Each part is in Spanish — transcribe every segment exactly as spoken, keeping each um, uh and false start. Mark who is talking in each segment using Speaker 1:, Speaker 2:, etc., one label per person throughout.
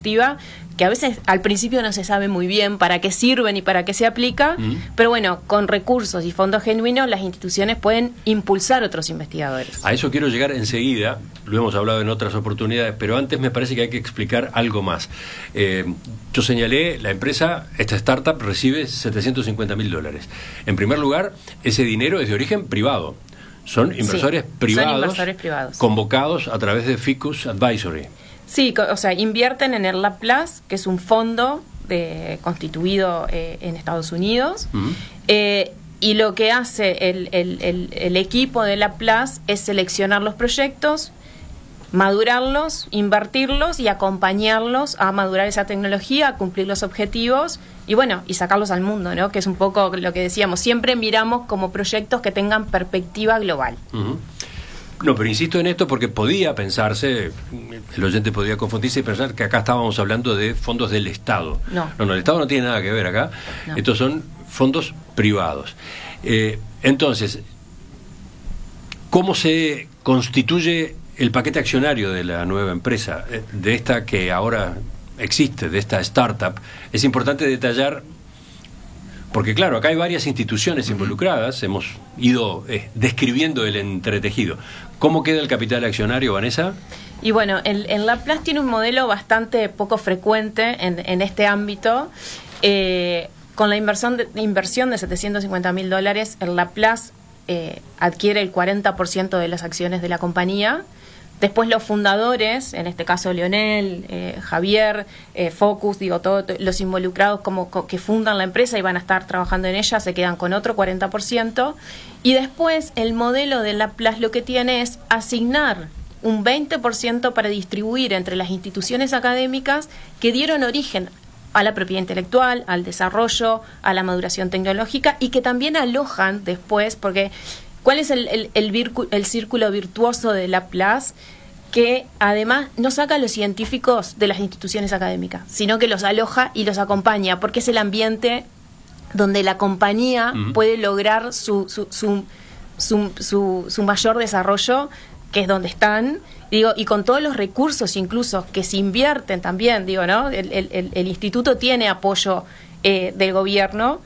Speaker 1: disruptiva, que a veces al principio no se sabe muy bien para qué sirven y para qué se aplica, mm. pero bueno, con recursos y fondos genuinos las instituciones pueden impulsar otros investigadores.
Speaker 2: A eso quiero llegar enseguida, lo hemos hablado en otras oportunidades, pero antes me parece que hay que explicar algo más. Eh, yo señalé, la empresa, esta startup recibe setecientos cincuenta mil dólares. En primer lugar, ese dinero es de origen privado. Son inversores, sí, privados,
Speaker 1: son inversores privados
Speaker 2: convocados a través de Ficus Advisory.
Speaker 1: Sí, o sea, invierten en el LabPlus, que es un fondo de, constituido eh, en Estados Unidos, uh-huh. eh, y lo que hace el, el, el, el equipo de LabPlus es seleccionar los proyectos, madurarlos, invertirlos y acompañarlos a madurar esa tecnología, a cumplir los objetivos y bueno, y sacarlos al mundo, ¿no? Que es un poco lo que decíamos, siempre miramos como proyectos que tengan perspectiva global.
Speaker 2: Uh-huh. No, pero insisto en esto porque podía pensarse, el oyente podía confundirse y pensar que acá estábamos hablando de fondos del Estado.
Speaker 1: No,
Speaker 2: no, no el Estado no tiene nada que ver acá.
Speaker 1: No.
Speaker 2: Estos son fondos privados. Eh, entonces, ¿cómo se constituye el paquete accionario de la nueva empresa, de esta que ahora existe, de esta startup? Es importante detallar. Porque claro, acá hay varias instituciones involucradas, hemos ido eh, describiendo el entretejido. ¿Cómo queda el capital accionario, Vanessa?
Speaker 1: Y bueno, el, el LabPlus tiene un modelo bastante poco frecuente en, en este ámbito. Eh, con la inversión de, inversión de setecientos cincuenta mil dólares, el LabPlus eh, adquiere el cuarenta por ciento de las acciones de la compañía. Después los fundadores, en este caso Leonel, eh, Javier, eh, Focus, digo, todos los involucrados como co- que fundan la empresa y van a estar trabajando en ella, se quedan con otro cuarenta por ciento. Y después el modelo de LabPlus lo que tiene es asignar un veinte por ciento para distribuir entre las instituciones académicas que dieron origen a la propiedad intelectual, al desarrollo, a la maduración tecnológica y que también alojan después, porque... ¿Cuál es el, el, el, vircu- el círculo virtuoso de LabPlus? Que además no saca a los científicos de las instituciones académicas, sino que los aloja y los acompaña, porque es el ambiente donde la compañía uh-huh. puede lograr su, su, su, su, su, su mayor desarrollo, que es donde están, digo, y con todos los recursos incluso que se invierten también, digo, ¿no? El, el, el, el instituto tiene apoyo eh, del gobierno.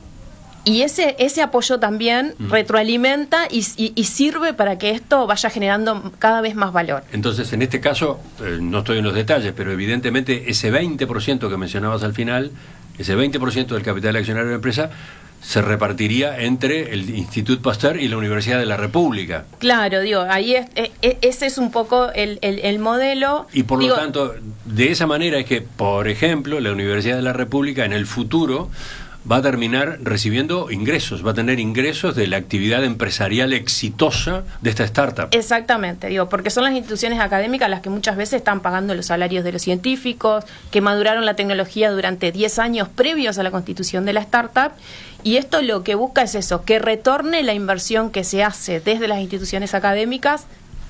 Speaker 1: Y ese ese apoyo también mm. retroalimenta y, y, y sirve para que esto vaya generando cada vez más valor.
Speaker 2: Entonces, en este caso, eh, no estoy en los detalles, pero evidentemente ese veinte por ciento que mencionabas al final, ese veinte por ciento del capital accionario de la empresa, se repartiría entre el Institut Pasteur y la Universidad de la República.
Speaker 1: Claro, digo, ahí es, es, ese es un poco el, el, el modelo.
Speaker 2: Y por
Speaker 1: digo,
Speaker 2: lo tanto, de esa manera es que, por ejemplo, la Universidad de la República en el futuro va a terminar recibiendo ingresos, va a tener ingresos de la actividad empresarial exitosa de esta startup.
Speaker 1: Exactamente, digo, porque son las instituciones académicas las que muchas veces están pagando los salarios de los científicos, que maduraron la tecnología durante diez años previos a la constitución de la startup, y esto lo que busca es eso, que retorne la inversión que se hace desde las instituciones académicas,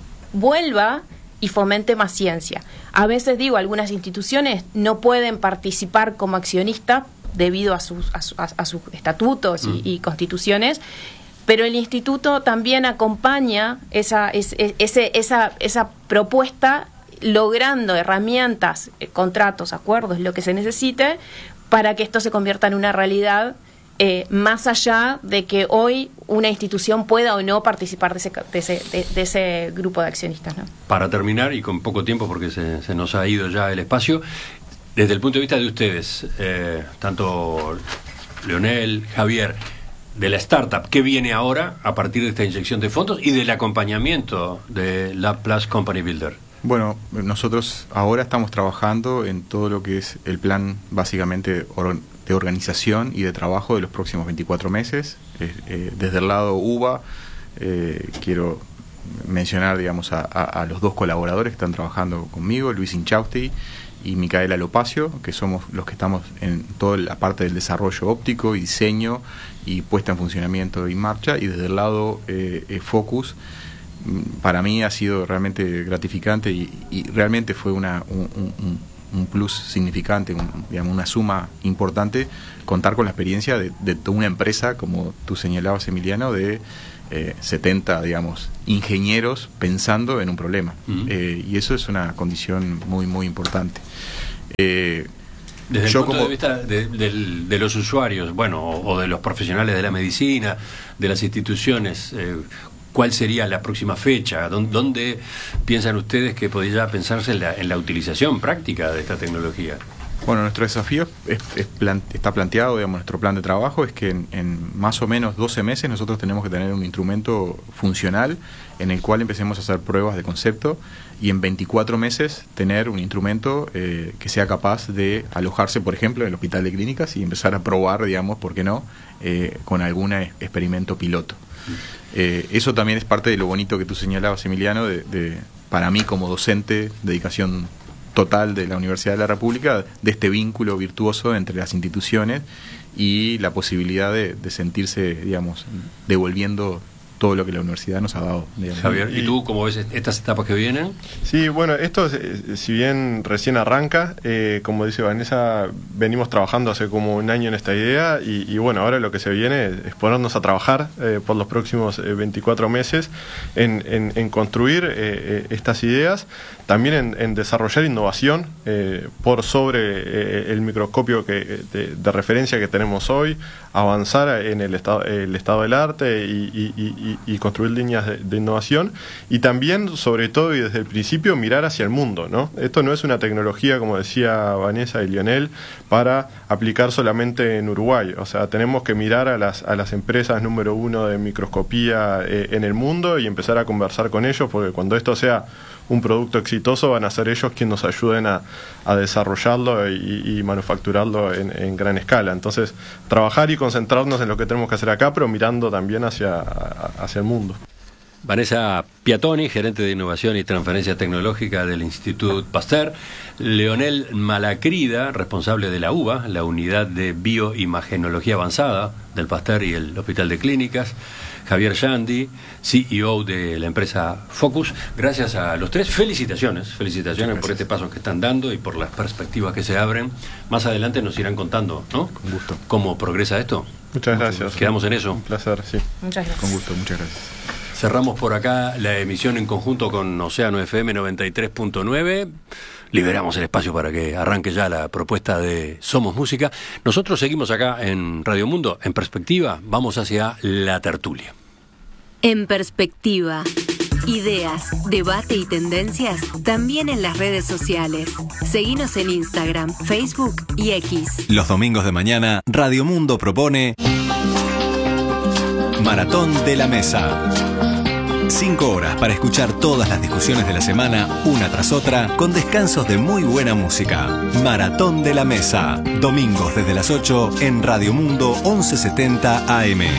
Speaker 1: vuelva y fomente más ciencia. A veces, digo, algunas instituciones no pueden participar como accionistas debido a sus, a, su, a, a sus estatutos y, mm. y constituciones, pero el instituto también acompaña esa, es, es, ese, esa, esa propuesta logrando herramientas, eh, contratos, acuerdos, lo que se necesite para que esto se convierta en una realidad, eh, más allá de que hoy una institución pueda o no participar de ese, de ese, de, de ese grupo de accionistas, ¿no?
Speaker 2: Para terminar, y con poco tiempo porque se, se nos ha ido ya el espacio, desde el punto de vista de ustedes, eh, tanto Leonel, Javier, de la startup, ¿qué viene ahora a partir de esta inyección de fondos y del acompañamiento de LabPlus Company Builder?
Speaker 3: Bueno, nosotros ahora estamos trabajando en todo lo que es el plan básicamente or- de organización y de trabajo de los próximos veinticuatro meses. Eh, eh, desde el lado U B A, eh, quiero mencionar, digamos, a, a, a los dos colaboradores que están trabajando conmigo, Luis Inchausti y Micaela Lopacio, que somos los que estamos en toda la parte del desarrollo óptico y diseño y puesta en funcionamiento y marcha. Y desde el lado eh, eh, Focus, para mí ha sido realmente gratificante y, y realmente fue una un, un, un plus significante, un, digamos, una suma importante contar con la experiencia de, de una empresa, como tú señalabas, Emiliano, de eh, setenta, digamos, ingenieros pensando en un problema. Uh-huh. eh, y eso es una condición muy, muy importante. Eh,
Speaker 2: Desde
Speaker 3: yo
Speaker 2: el punto
Speaker 3: como...
Speaker 2: de vista de, de, de los usuarios, bueno, o, o de los profesionales de la medicina, de las instituciones, eh, ¿cuál sería la próxima fecha? ¿Dónde, dónde piensan ustedes que podría pensarse en la, en la utilización práctica de esta tecnología?
Speaker 3: Bueno, nuestro desafío es, es plan, está planteado, digamos, nuestro plan de trabajo es que en, en más o menos doce meses nosotros tenemos que tener un instrumento funcional en el cual empecemos a hacer pruebas de concepto y en veinticuatro meses tener un instrumento eh, que sea capaz de alojarse, por ejemplo, en el hospital de clínicas y empezar a probar, digamos, ¿por qué no?, eh, con algún experimento piloto. Eh, eso también es parte de lo bonito que tú señalabas, Emiliano, de, de para mí como docente, dedicación total de la Universidad de la República, de este vínculo virtuoso entre las instituciones y la posibilidad de, de sentirse, digamos, devolviendo todo lo que la universidad nos ha dado, digamos.
Speaker 2: Javier, ¿y tú cómo ves estas etapas que vienen?
Speaker 4: Sí, bueno, esto si bien recién arranca, eh, como dice Vanessa, venimos trabajando hace como un año en esta idea y, y bueno, ahora lo que se viene es ponernos a trabajar eh, por los próximos eh, veinticuatro meses en, en, en construir eh, estas ideas, también en, en desarrollar innovación eh, por sobre eh, el microscopio que, de, de referencia que tenemos hoy, avanzar en el estado, el estado del arte y, y, y Y, y construir líneas de, de innovación y también, sobre todo y desde el principio, mirar hacia el mundo, ¿no? Esto no es una tecnología, como decía Vanessa y Lionel, para aplicar solamente en Uruguay. O sea, tenemos que mirar a las, a las empresas número uno de microscopía eh, en el mundo y empezar a conversar con ellos, porque cuando esto sea un producto exitoso van a ser ellos quienes nos ayuden a, a desarrollarlo y, y manufacturarlo en, en gran escala. Entonces, trabajar y concentrarnos en lo que tenemos que hacer acá, pero mirando también hacia, hacia el mundo.
Speaker 2: Vanessa Piatoni, gerente de Innovación y Transferencia Tecnológica del Instituto Pasteur. Leonel Malacrida, responsable de la U B A, la Unidad de Bioimagenología Avanzada del Pasteur y el Hospital de Clínicas. Javier Yandi, C E O de la empresa Focus. Gracias a los tres. Felicitaciones, felicitaciones por este paso que están dando y por las perspectivas que se abren. Más adelante nos irán contando, ¿no?
Speaker 3: Con gusto.
Speaker 2: ¿Cómo progresa esto?
Speaker 4: Muchas gracias.
Speaker 2: Quedamos en eso.
Speaker 4: Un placer, sí.
Speaker 1: Muchas gracias.
Speaker 3: Con gusto, muchas gracias.
Speaker 2: Cerramos por acá la emisión en conjunto con Océano F M noventa y tres punto nueve. Liberamos el espacio para que arranque ya la propuesta de Somos Música. Nosotros seguimos acá en Radio Mundo. En Perspectiva, vamos hacia la tertulia.
Speaker 5: En Perspectiva. Ideas, debate y tendencias también en las redes sociales. Seguinos en Instagram, Facebook y X.
Speaker 6: Los domingos de mañana, Radio Mundo propone Maratón de la Mesa. Cinco horas para escuchar todas las discusiones de la semana, una tras otra, con descansos de muy buena música. Maratón de la Mesa. Domingos desde las ocho en Radio Mundo once setenta A M.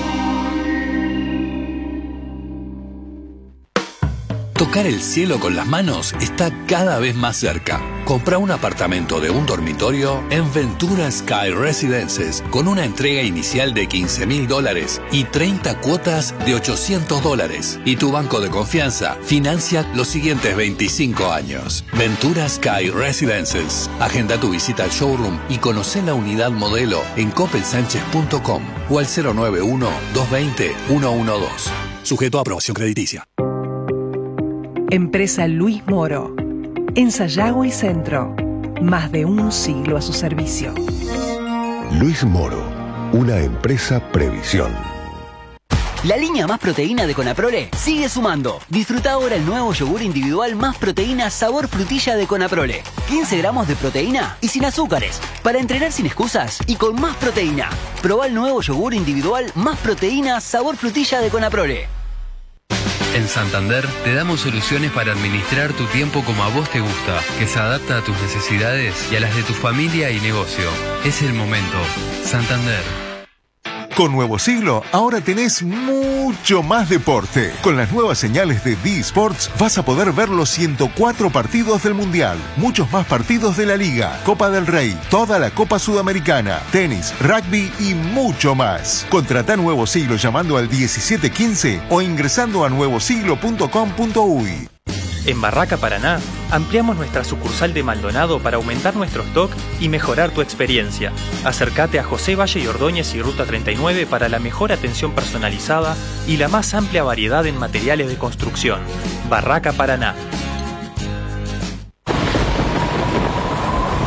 Speaker 7: Tocar el cielo con las manos está cada vez más cerca. Compra un apartamento de un dormitorio en Ventura Sky Residences con una entrega inicial de quince mil dólares y treinta cuotas de ochocientos dólares. Y tu banco de confianza financia los siguientes veinticinco años. Ventura Sky Residences. Agenda tu visita al showroom y conoce la unidad modelo en coppel sánchez punto com o al cero nueve uno, dos dos cero, uno uno dos. Sujeto a aprobación crediticia.
Speaker 8: Empresa Luis Moro. En Sayago y Centro. Más de un siglo a su servicio.
Speaker 9: Luis Moro, una empresa Previsión.
Speaker 10: La línea Más Proteína de Conaprole sigue sumando. Disfruta ahora el nuevo yogur individual Más Proteína sabor frutilla de Conaprole. quince gramos de proteína y sin azúcares. Para entrenar sin excusas y con más proteína. Probá el nuevo yogur individual Más Proteína sabor frutilla de Conaprole.
Speaker 11: En Santander te damos soluciones para administrar tu tiempo como a vos te gusta, que se adapta a tus necesidades y a las de tu familia y negocio. Es el momento. Santander.
Speaker 9: Con Nuevo Siglo, ahora tenés mucho más deporte. Con las nuevas señales de D Sports vas a poder ver los ciento cuatro partidos del Mundial, muchos más partidos de la Liga, Copa del Rey, toda la Copa Sudamericana, tenis, rugby y mucho más. Contratá Nuevo Siglo llamando al diecisiete quince o ingresando a nuevo siglo punto com punto uy.
Speaker 12: En Barraca Paraná, ampliamos nuestra sucursal de Maldonado para aumentar nuestro stock y mejorar tu experiencia. Acércate a José Valle y Ordóñez y Ruta treinta y nueve para la mejor atención personalizada y la más amplia variedad en materiales de construcción. Barraca Paraná.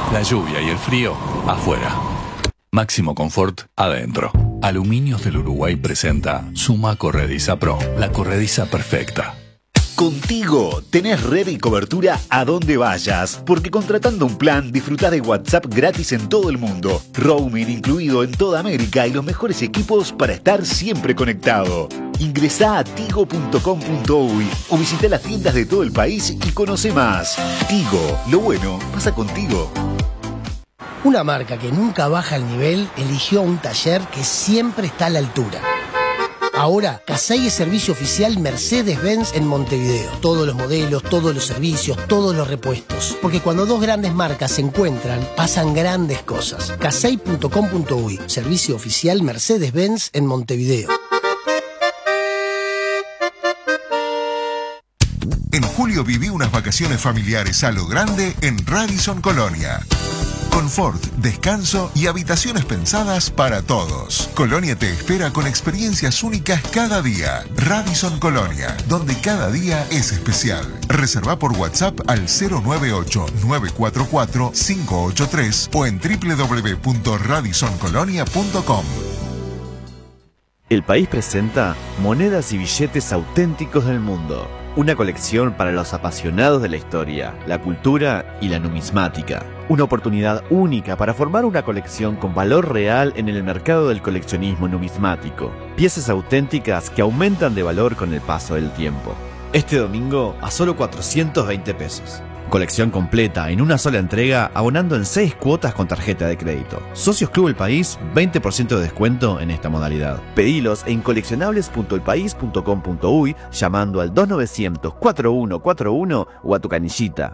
Speaker 7: La lluvia y el frío afuera. Máximo confort adentro. Aluminios del Uruguay presenta Suma Corrediza Pro, la corrediza perfecta.
Speaker 13: Contigo tenés red y cobertura a donde vayas, porque contratando un plan disfrutás de WhatsApp gratis en todo el mundo, roaming incluido en toda América y los mejores equipos para estar siempre conectado. Ingresá a tigo punto com punto uy o visita las tiendas de todo el país y conoce más. Tigo, lo bueno pasa contigo.
Speaker 14: Una marca que nunca baja el nivel eligió un taller que siempre está a la altura. Ahora, Casey es servicio oficial Mercedes-Benz en Montevideo. Todos los modelos, todos los servicios, todos los repuestos. Porque cuando dos grandes marcas se encuentran, pasan grandes cosas. casey punto com punto uy, servicio oficial Mercedes-Benz en Montevideo.
Speaker 9: En julio viví unas vacaciones familiares a lo grande en Radisson Colonia. Confort, descanso y habitaciones pensadas para todos. Colonia te espera con experiencias únicas cada día. Radisson Colonia, donde cada día es especial. Reserva por WhatsApp al cero nueve ocho nueve cuatro cuatro cinco ocho tres o en doble u doble u doble u punto radisson colonia punto com.
Speaker 15: El País presenta Monedas y billetes auténticos del mundo. Una colección para los apasionados de la historia, la cultura y la numismática. Una oportunidad única para formar una colección con valor real en el mercado del coleccionismo numismático. Piezas auténticas que aumentan de valor con el paso del tiempo. Este domingo a solo cuatrocientos veinte pesos. Colección completa en una sola entrega, abonando en seis cuotas con tarjeta de crédito. Socios Club El País, veinte por ciento de descuento en esta modalidad. Pedilos en coleccionables punto el país punto com punto uy llamando al dos novecientos cuarenta y uno cuarenta y uno o a tu canillita.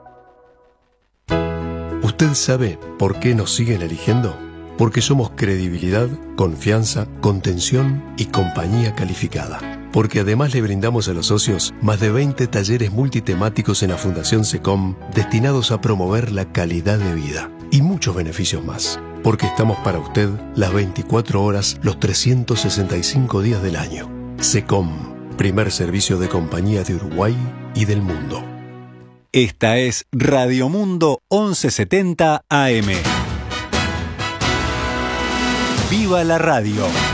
Speaker 16: ¿Usted sabe por qué nos siguen eligiendo? Porque somos credibilidad, confianza, contención y compañía calificada. Porque además le brindamos a los socios más de veinte talleres multitemáticos en la Fundación SECOM destinados a promover la calidad de vida y muchos beneficios más. Porque estamos para usted las veinticuatro horas, los trescientos sesenta y cinco días del año. SECOM, primer servicio de compañía de Uruguay y del mundo.
Speaker 6: Esta es Radio Mundo once setenta A M. ¡Viva la radio!